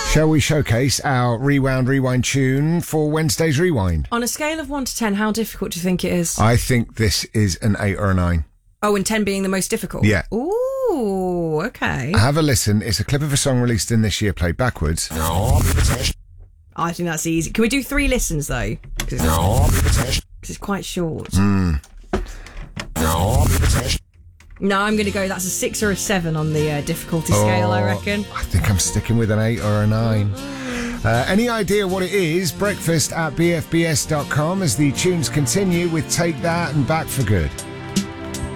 Shall we showcase our rewind tune for Wednesday's Rewind? On a scale of 1 to 10, how difficult do you think it is? I think this is an 8 or a 9. Oh, and 10 being the most difficult? Yeah. Ooh, okay. Have a listen. It's a clip of a song released in this year played backwards. I think that's easy. Can we do 3 listens, though? Because it's quite short. No, I'm going to go, that's a 6 or a 7 on the difficulty scale, I reckon. I think I'm sticking with an 8 or a 9. Any idea what it is? Breakfast at bfbs.com as the tunes continue with Take That and Back for Good.